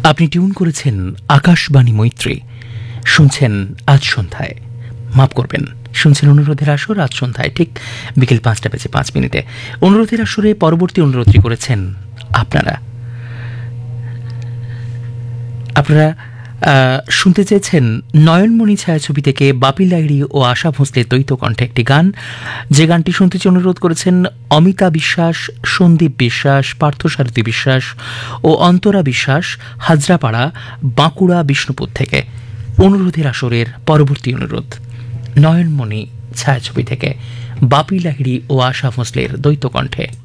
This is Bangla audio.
আপনি টিউন করেছেন আকাশবাণী মৈত্রী। শুনছেন আজ সন্ধ্যায়, মাফ করবেন, শুনছেন অনুরোধের আসর আজ সন্ধ্যায় ঠিক বিকেল 5:05। অনুরোধের আসরে পরবর্তী অনুরোধটি করেছেন আপনারা শুনতে চেয়েছেন নয়নমণি ছায়াছবি থেকে বাপি লাহিড়ী ও আশা ভোঁসলের দ্বৈত কণ্ঠে একটি গান, যে গানটি শুনতে অনুরোধ করেছেন অমিতা বিশ্বাস, সন্দীপ বিশ্বাস, পার্থসারথী বিশ্বাস ও অন্তরা বিশ্বাস, হাজরাপাড়া, বাঁকুড়া, বিষ্ণুপুর থেকে। অনুরোধের আসরের পরবর্তী অনুরোধ নয়নমণি ছায়াছবি থেকে বাপি লাহিড়ী ও আশা ভোঁসলের দ্বৈত কণ্ঠে।